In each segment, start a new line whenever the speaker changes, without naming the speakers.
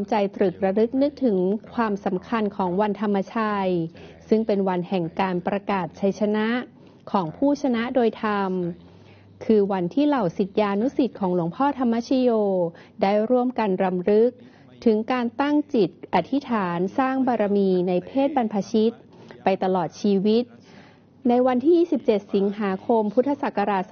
ใจตรึกระลึกนึกถึงความสำคัญของวันธรรมชัยซึ่งเป็นวันแห่งการประกาศชัยชนะของผู้ชนะโดยธรรมคือวันที่เหล่าศิษยานุศิษย์ของหลวงพ่อธรรมชโยได้ร่วมกันรำลึกถึงการตั้งจิตอธิษฐานสร้างบารมีในเพศบรรพชิตไปตลอดชีวิตในวันที่27สิงหาคมพุทธศักราช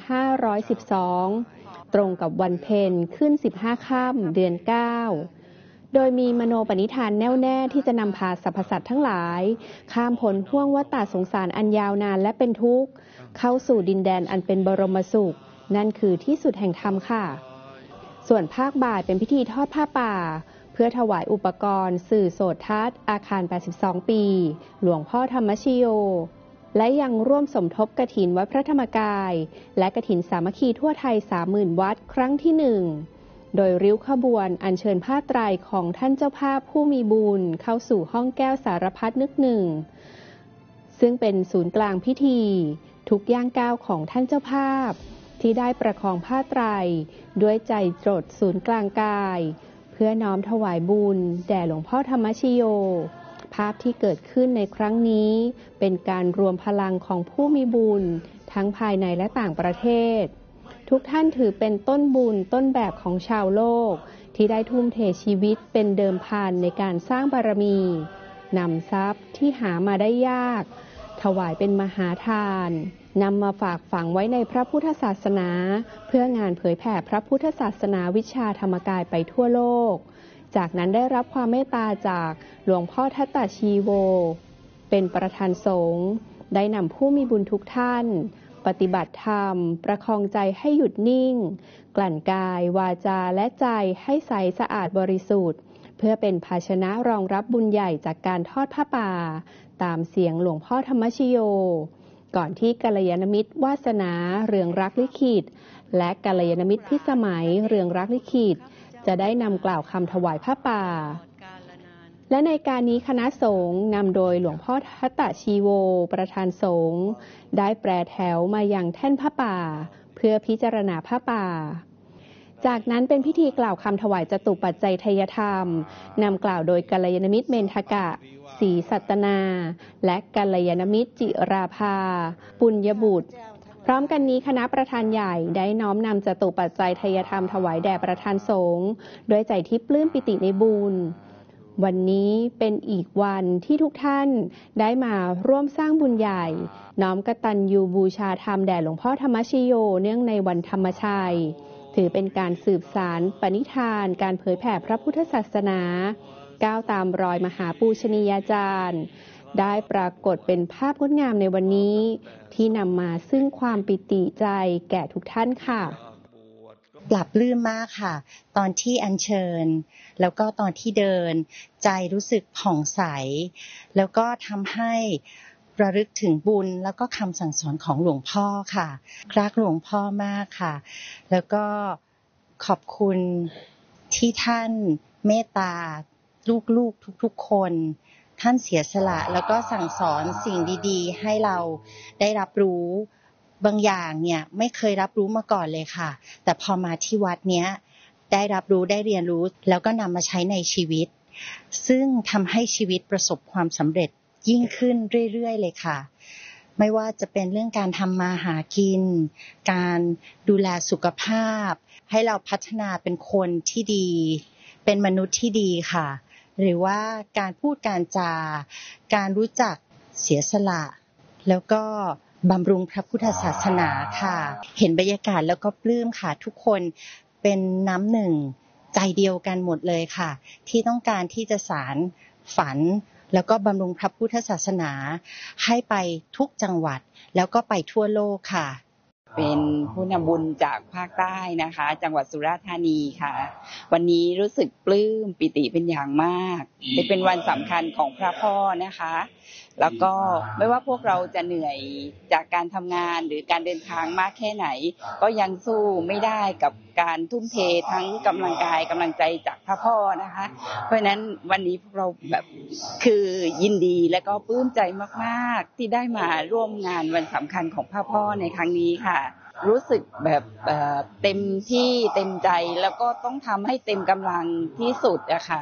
2512ตรงกับวันเพ็ญขึ้น15ค่ำเดือน9โดยมีมโนปณิธานแน่วแน่ที่จะนำพาสรรพสัตว์ทั้งหลายข้ามพ้นห้วงวัฏสงสารอันยาวนานและเป็นทุกข์เข้าสู่ดินแดนอันเป็นบรมสุขนั่นคือที่สุดแห่งธรรมค่ะส่วนภาคบ่ายเป็นพิธีทอดผ้าป่าเพื่อถวายอุปกรณ์สื่อโสตทัศน์อาคาร82ปีหลวงพ่อธรรมชโยและยังร่วมสมทบกฐินวัดพระธรรมกายและกฐินสามัคคีทั่วไทย 30,000 วัดครั้งที่1โดยริ้วขบวนอัญเชิญผ้าไตรของท่านเจ้าภาพผู้มีบุญเข้าสู่ห้องแก้วสารพัดนึกหนึ่งซึ่งเป็นศูนย์กลางพิธีทุกย่างก้าวของท่านเจ้าภาพที่ได้ประคองผ้าไตรด้วยใจจดศูนย์กลางกายเพื่อน้อมถวายบุญแด่หลวงพ่อธรรมชโยภาพที่เกิดขึ้นในครั้งนี้เป็นการรวมพลังของผู้มีบุญทั้งภายในและต่างประเทศทุกท่านถือเป็นต้นบุญต้นแบบของชาวโลกที่ได้ทุ่มเทชีวิตเป็นเดิมพันในการสร้างบารมีนำทรัพย์ที่หามาได้ยากถวายเป็นมหาทานนำมาฝากฝังไว้ในพระพุทธศาสนาเพื่องานเผยแผ่พระพุทธศาสนาวิชาธรรมกายไปทั่วโลกจากนั้นได้รับความเมตตาจากหลวงพ่อทัตตชีโวเป็นประธานสงฆ์ได้นำผู้มีบุญทุกท่านปฏิบัติธรรมประคองใจให้หยุดนิ่งกลั่นกายวาจาและใจให้ใสสะอาดบริสุทธิ์เพื่อเป็นภาชนะรองรับบุญใหญ่จากการทอดผ้าป่าตามเสียงหลวงพ่อธรรมชโยก่อนที่กัลยาณมิตรวาสนาเรืองรักลิขิตและกัลยาณมิตรพิสมัยเรืองรักลิขิตจะได้นำกล่าวคำถวายผ้าป่าและในการนี้คณะสงฆ์นำโดยหลวงพ่อทัตตชีโวประธานสงฆ์ได้แปรแถวมายังแท่นผ้าป่าเพื่อพิจารณาผ้าป่าจากนั้นเป็นพิธีกล่าวคำถวายจตุปัจจัยทายธรรมนำกล่าวโดยกัลยาณมิตรเมนทกะศรีสัตนาและกัลยาณมิตรจิราภาปุญญบุตรพร้อมกันนี้คณะประธานใหญ่ได้น้อมนำจตุปัจจัยทายธรรมถวายแด่ประธานสงฆ์ด้วยใจที่ปลื้มปิติในบุญวันนี้เป็นอีกวันที่ทุกท่านได้มาร่วมสร้างบุญใหญ่น้อมกตัญญูบูชาธรรมแด่หลวงพ่อธรรมชโยเนื่องในวันธรรมชัยถือเป็นการสืบสานปณิธานการเผยแผ่พระพุทธศาสนาก้าวตามรอยมหาปูชนียาจารย์ได้ปรากฏเป็นภาพงดงามในวันนี้ที่นำมาซึ่งความปิติใจแก่ทุกท่านค่ะ
ปรับปลื้มมากค่ะตอนที่อัญเชิญแล้วก็ตอนที่เดินใจรู้สึกผ่องใสแล้วก็ทำให้ระลึกถึงบุญแล้วก็คำสั่งสอนของหลวงพ่อค่ะรักหลวงพ่อมากค่ะแล้วก็ขอบคุณที่ท่านเมตตาลูกๆทุกๆคนท่านเสียสละแล้วก็สั่งสอนสิ่งดีๆให้เราได้รับรู้บางอย่างเนี่ยไม่เคยรับรู้มาก่อนเลยค่ะแต่พอมาที่วัดเนี้ยได้รับรู้ได้เรียนรู้แล้วก็นำมาใช้ในชีวิตซึ่งทำให้ชีวิตประสบความสำเร็จยิ่งขึ้นเรื่อยๆเลยค่ะไม่ว่าจะเป็นเรื่องการทำมาหากินการดูแลสุขภาพให้เราพัฒนาเป็นคนที่ดีเป็นมนุษย์ที่ดีค่ะหรือว่าการพูดการจาการรู้จักเสียสละแล้วก็บำรุงพระพุทธศาสนาค่ะเห็นบรรยากาศแล้วก็ปลื้มค่ะทุกคนเป็นน้ำหนึ่งใจเดียวกันหมดเลยค่ะที่ต้องการที่จะสานฝันแล้วก็บำรุงพระพุทธศาสนาให้ไปทุกจังหวัดแล้วก็ไปทั่วโลกค่ะ
เป็นผู้นำบุญจากภาคใต้นะคะจังหวัดสุราษฎร์ธานีค่ะวันนี้รู้สึกปลื้มปิติเป็นอย่างมากเป็นวันสำคัญของพระพ่อนะคะแล้วก็ไม่ว่าพวกเราจะเหนื่อยจากการทำงานหรือการเดินทางมากแค่ไหนก็ยังสู้ไม่ได้กับการทุ่มเททั้งกำลังกายกำลังใจจากพระพ่อนะคะเพราะฉะนั้นวันนี้พวกเราแบบคือยินดีและก็ปลื้มใจมากๆที่ได้มาร่วมงานวันสำคัญของพระพ่อในครั้งนี้ค่ะรู้สึกแบบเต็มที่เต็มใจแล้วก็ต้องทำให้เต็มกำลังที่สุดอะค่ะ